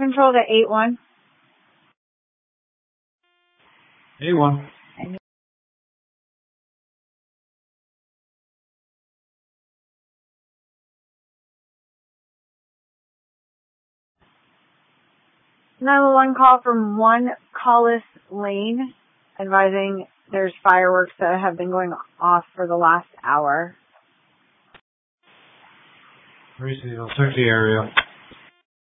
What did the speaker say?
Control to 8-1. 8-1. One call from 1 Collis Lane, advising there's fireworks that have been going off for the last hour. Search the area.